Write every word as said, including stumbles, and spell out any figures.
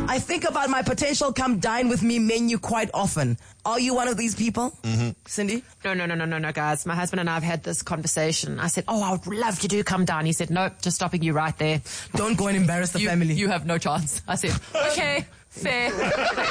I think about my potential come dine with me menu quite often. Are you one of these people? Mm-hmm. Cindy? No, no, no, no, no, no, guys. My husband and I have had this conversation. I said, oh, I would love you to come down. He said, nope, just stopping you right there. Don't go and embarrass the you, family. You have no chance. I said, okay, fair.